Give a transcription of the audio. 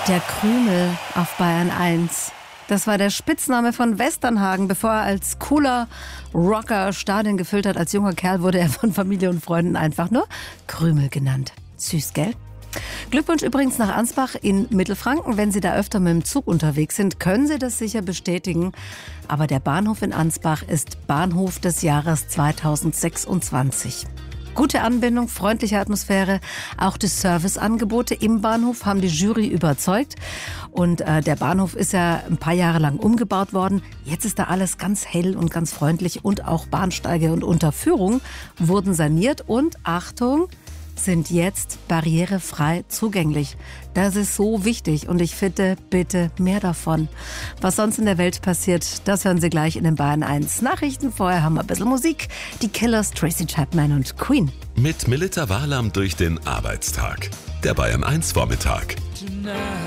Der Krümel auf Bayern 1. Das war der Spitzname von Westernhagen. Bevor er als cooler Rocker Stadien gefüllt hat, als junger Kerl wurde er von Familie und Freunden einfach nur Krümel genannt. Süß, gell? Glückwunsch übrigens nach Ansbach in Mittelfranken. Wenn Sie da öfter mit dem Zug unterwegs sind, können Sie das sicher bestätigen. Aber der Bahnhof in Ansbach ist Bahnhof des Jahres 2026. Gute Anbindung, freundliche Atmosphäre, auch die Serviceangebote im Bahnhof haben die Jury überzeugt. Und der Bahnhof ist ja ein paar Jahre lang umgebaut worden. Jetzt ist da alles ganz hell und ganz freundlich und auch Bahnsteige und Unterführung wurden saniert und Achtung, sind jetzt barrierefrei zugänglich. Das ist so wichtig und ich finde, bitte mehr davon. Was sonst in der Welt passiert, das hören Sie gleich in den Bayern 1 Nachrichten. Vorher haben wir ein bisschen Musik. Die Killers, Tracy Chapman und Queen. Mit Melita Wahlam durch den Arbeitstag. Der Bayern 1 Vormittag.